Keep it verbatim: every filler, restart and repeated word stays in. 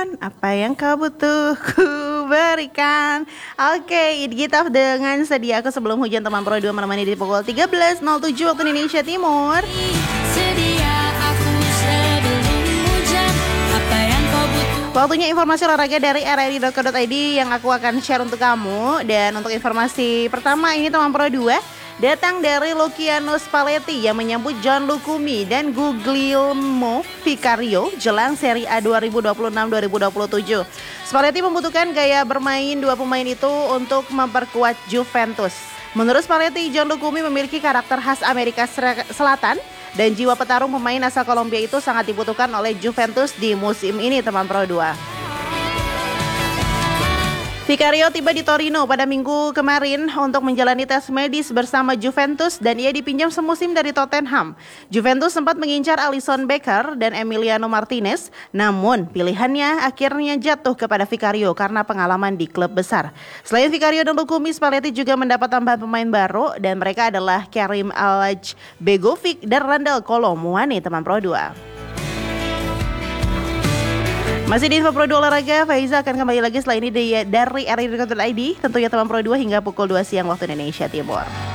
Apa yang kau butuh ku berikan. Oke, Gitaf dengan Sedia Aku Sebelum Hujan, teman Pro dua menemani di pukul tiga belas nol tujuh waktu Indonesia Timur. Sedia aku sebelum hujan, apa yang kau butuh. Waktunya informasi olahraga dari r r i dot co dot i d yang aku akan share untuk kamu. Dan untuk informasi pertama ini teman Pro dua datang dari Luciano Spalletti yang menyambut Gianluca Mi dan Guglielmo Vicario jelang Serie A dua ribu dua puluh enam dua ribu dua puluh tujuh. Spalletti membutuhkan gaya bermain dua pemain itu untuk memperkuat Juventus. Menurut Spalletti, Gianluca Mi memiliki karakter khas Amerika Selatan dan jiwa petarung pemain asal Kolombia itu sangat dibutuhkan oleh Juventus di musim ini, teman Pro dua. Vicario tiba di Torino pada minggu kemarin untuk menjalani tes medis bersama Juventus dan ia dipinjam semusim dari Tottenham. Juventus sempat mengincar Alisson Becker dan Emiliano Martinez, namun pilihannya akhirnya jatuh kepada Vicario karena pengalaman di klub besar. Selain Vicario dan Lukumi, Spalletti juga mendapat tambahan pemain baru dan mereka adalah Karim Alaj-Begovic dan Randal Kolo Muani, teman Pro dua. Masih di Info Pro dua Olahraga, Faiza akan kembali lagi setelah ini dari r r i dot co dot i d, tentunya teman Pro dua hingga pukul dua siang waktu Indonesia Timur.